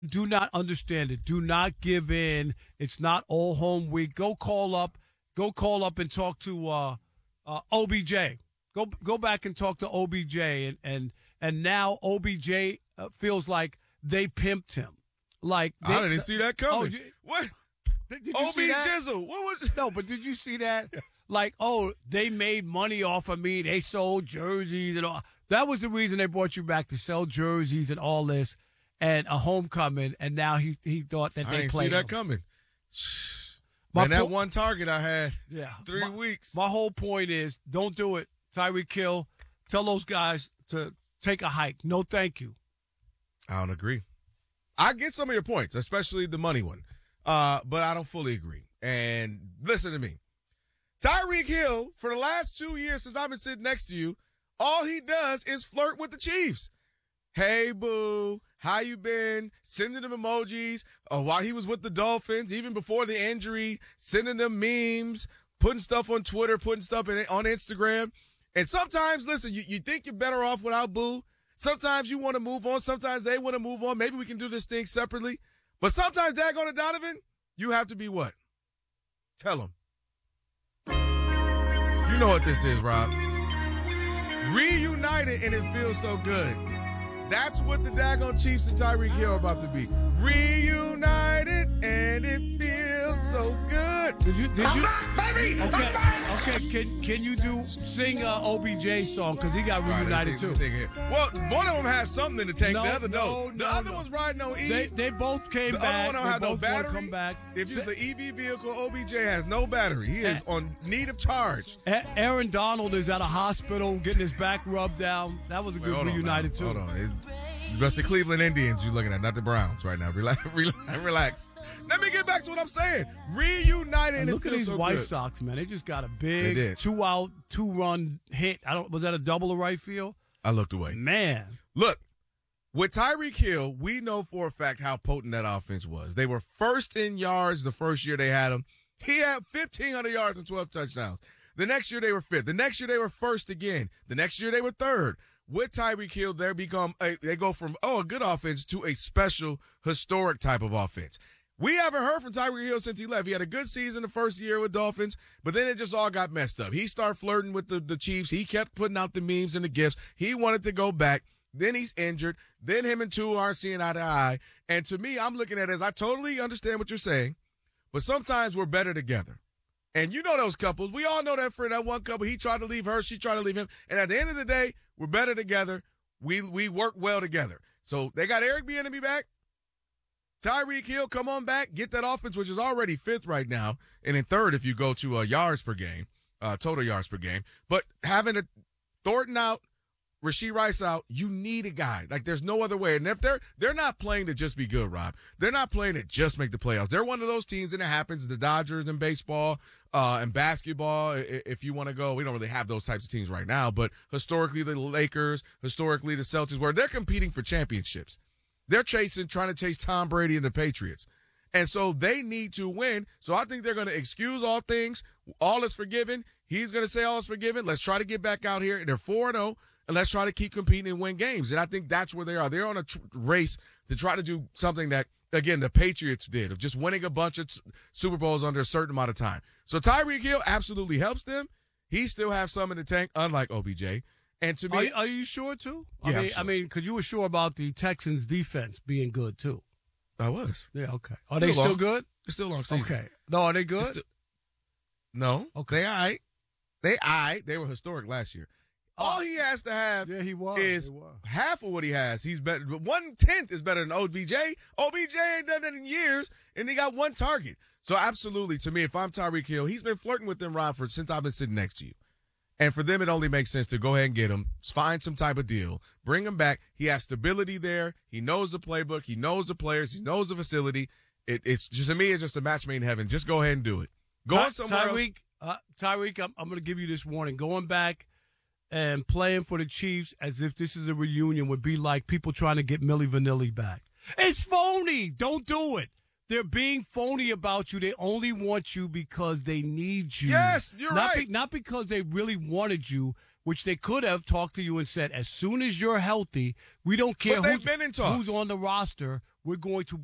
Do not understand it. Do not give in. It's not all home week. Go call up and talk to OBJ. Go back and talk to OBJ, and now OBJ feels like they pimped him. Like I didn't see that coming. What? Did you OB see that? Jizzle. What was? No, but did you see that? Yes. Like, oh, they made money off of me. They sold jerseys and all. That was the reason they brought you back, to sell jerseys and all this, and a homecoming. And now he thought that I they didn't played see that him. coming. My And that po- one target I had. Yeah, 3 weeks. My whole point is, don't do it. Tyreek Hill, tell those guys to take a hike. No, thank you. I don't agree. I get some of your points, especially the money one. But I don't fully agree. And listen to me. Tyreek Hill, for the last 2 years since I've been sitting next to you, all he does is flirt with the Chiefs. Hey, boo. How you been? Sending them emojis. While he was with the Dolphins, even before the injury, sending them memes, putting stuff on Twitter, putting stuff on Instagram. And sometimes, listen, you think you're better off without Boo. Sometimes you want to move on. Sometimes they want to move on. Maybe we can do this thing separately. But sometimes, Daggone Donovan, you have to be what? Tell them. You know what this is, Rob. Reunited, and it feels so good. That's what the Daggone Chiefs and Tyreek Hill are about to be. Reunited, and it feels so good. Did you? Back, baby! Okay. Can you sing OBJ song, because he got reunited too? Well, one of them has something in the tank. No, the other don't. no, The other one's riding on E. They both came the back. other one don't They have no both wanna battery. Come back. If it's an EV vehicle, OBJ has no battery. He is on need of charge. Aaron Donald is at a hospital getting his back rubbed down. That was a good reunited too. Hold on. It's the Cleveland Indians you're looking at, not the Browns right now. Relax. Let me get back to what I'm saying. Reunited, and look it at feels these so White good. Sox, man. They just got a big 2-out, 2-run hit. Was that a double to right field? I looked away. Man. Look, with Tyreek Hill, we know for a fact how potent that offense was. They were first in yards the first year they had him. He had 1,500 yards and 12 touchdowns. The next year they were fifth. The next year they were first again. The next year they were third. With Tyreek Hill, they go from, a good offense to a special, historic type of offense. We haven't heard from Tyreek Hill since he left. He had a good season the first year with Dolphins, but then it just all got messed up. He started flirting with the Chiefs. He kept putting out the memes and the gifts. He wanted to go back. Then he's injured. Then him and Tua aren't seeing eye to eye. And to me, I'm looking at it as I totally understand what you're saying, but sometimes we're better together. And you know those couples. We all know that friend, that one couple. He tried to leave her. She tried to leave him. And at the end of the day, we're better together. We work well together. So they got Eric Bieniemy back. Tyreek Hill, come on back. Get that offense, which is already fifth right now. And in third if you go to yards per game, total yards per game. But having a Thornton out, Rashee Rice out, you need a guy. Like, there's no other way. And if they're not playing to just be good, Rob. They're not playing to just make the playoffs. They're one of those teams, and it happens, the Dodgers in baseball, and basketball, if you want to go. We don't really have those types of teams right now, but historically the Lakers, historically the Celtics, where they're competing for championships. They're trying to chase Tom Brady and the Patriots. And so they need to win. So I think they're going to excuse all things. All is forgiven. He's going to say all is forgiven. Let's try to get back out here. They're 4-0. And let's try to keep competing and win games. And I think that's where they are. They're on a race to try to do something that, again, the Patriots did, of just winning a bunch of Super Bowls under a certain amount of time. So Tyreek Hill absolutely helps them. He still has some in the tank, unlike OBJ. And to me, are you sure too? Yeah, I mean, because you were sure about the Texans' defense being good too. I was. Yeah. Okay. Are they still good? It's still a long season. Okay. No, are they good? No. Okay. They all right. They all right. They were historic last year. All he has to have is half of what he has. He's better. 1/10 is better than OBJ. OBJ ain't done that in years, and he got one target. So absolutely, to me, if I'm Tyreek Hill, he's been flirting with them, Ron, since I've been sitting next to you. And for them, it only makes sense to go ahead and get him, find some type of deal, bring him back. He has stability there. He knows the playbook. He knows the players. He knows the facility. It's just, to me, it's just a match made in heaven. Just go ahead and do it. Going somewhere else. Tyreek, I'm going to give you this warning. Going back and playing for the Chiefs as if this is a reunion would be like people trying to get Milli Vanilli back. It's phony. Don't do it. They're being phony about you. They only want you because they need you. Yes, you're right. Not because they really wanted you, which they could have talked to you and said, as soon as you're healthy, we don't care But they've been in talks. who's on the roster. we're going to